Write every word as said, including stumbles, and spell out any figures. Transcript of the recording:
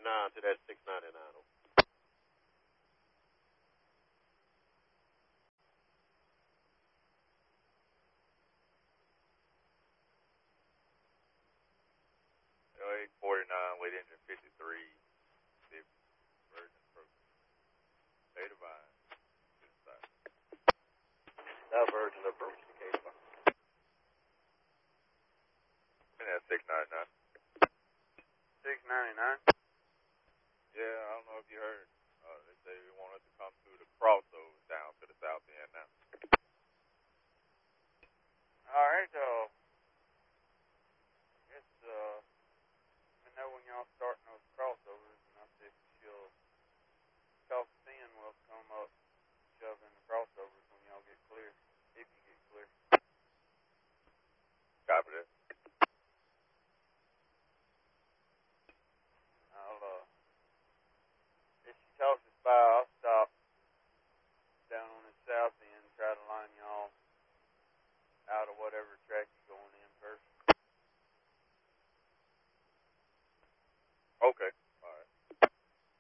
nine to that six ninety-nine. eight forty-nine with engine fifty-three, the Virgin program. State of mind. That Virgin approach the case. And that's six ninety-nine. six ninety-nine? Yeah, I don't know if you heard. Uh, they say we want us to come through the crossovers down to the south end now. All right, uh, guess, uh, let me know when y'all starting those crossovers, and I'll see if she'll talk to Finn. We'll come up, shove in the crossovers when y'all get clear, if you get clear. Copy that. I'll, uh, if she tosses by, I'll stop down on the south end, try to line y'all out of whatever track you're going in first. Okay.